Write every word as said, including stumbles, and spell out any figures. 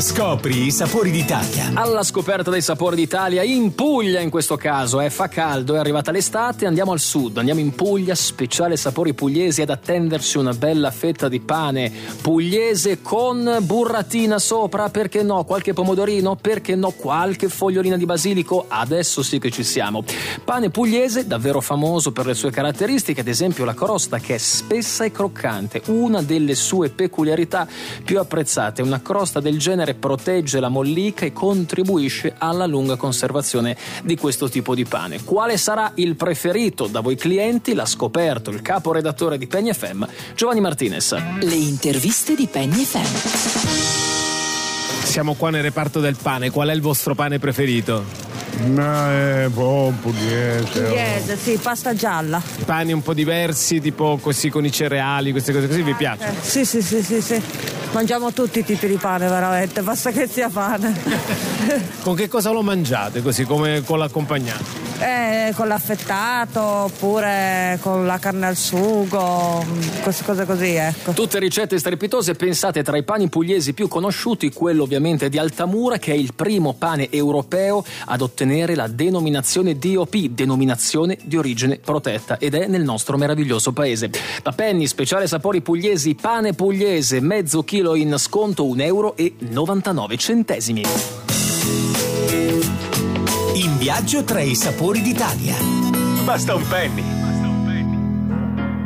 Scopri i sapori d'Italia. Alla scoperta dei sapori d'Italia, in Puglia in questo caso, eh, fa caldo, è arrivata l'estate, andiamo al sud, andiamo in Puglia, speciale sapori pugliesi, ad attendersi una bella fetta di pane pugliese con burratina sopra, perché no, qualche pomodorino, perché no, qualche fogliolina di basilico, adesso sì che ci siamo. Pane pugliese davvero famoso per le sue caratteristiche, ad esempio la crosta che è spessa e croccante, una delle sue peculiarità più apprezzate. Una crosta del genere protegge la mollica e contribuisce alla lunga conservazione di questo tipo di pane. Quale sarà il preferito da voi clienti? L'ha scoperto il caporedattore di Penny F M, Giovanni Martinez. Le interviste di Penny F M. Siamo qua nel reparto del pane. Qual è il vostro pane preferito? Ma è buon pugliese. Pugliese, sì, pasta gialla. Pani un po' diversi, tipo così con i cereali, queste cose così, vi piace? Eh, sì, sì, sì, sì, sì. Mangiamo tutti i tipi di pane, veramente, basta che sia pane. Con che cosa lo mangiate, così come con l'accompagnante? Eh, con l'affettato, oppure con la carne al sugo, queste cose così, ecco. Tutte ricette strepitose pensate. Tra i pani pugliesi più conosciuti, quello ovviamente di Altamura, che è il primo pane europeo ad ottenere la denominazione D O P, denominazione di origine protetta, ed è nel nostro meraviglioso paese. Da Penny, speciale sapori pugliesi, pane pugliese, mezzo chilo in sconto, un euro e novantanove centesimi. In viaggio tra i sapori d'Italia. Basta un penny.